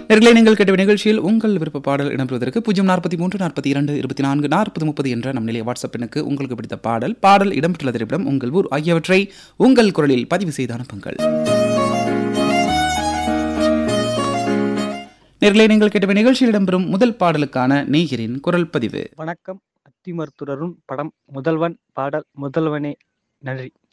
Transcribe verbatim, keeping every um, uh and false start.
நேயர்களே, நீங்கள் கேட்ட நிகழ்ச்சியில் உங்கள் விருப்ப பாடல் இடம்பெறுவதற்கு பூஜ்ஜியம் நாற்பத்தி மூன்று நாற்பத்தி இரண்டு இருபத்தி நான்கு நாற்பது முப்பது என்ற நம் நிலைய வாட்ஸ்அப் எண்ணுக்கு உங்களுக்கு பிடித்த பாடல், பாடல் இடம்பெற்றுள்ள திரைப்படம், உங்கள் ஊர் ஆகியவற்றை உங்கள் குரலில் பதிவு செய்து அனுப்புங்கள். நேயர்களே, நீங்கள் கேட்ட நிகழ்ச்சியில் இடம்பெறும் முதல் பாடலுக்கான நேயரின் குரல் பதிவு. வணக்கம். அத்திமருத்துவரும் படம் முதல்வன் பாடல் முதல்வனே. நன்றி.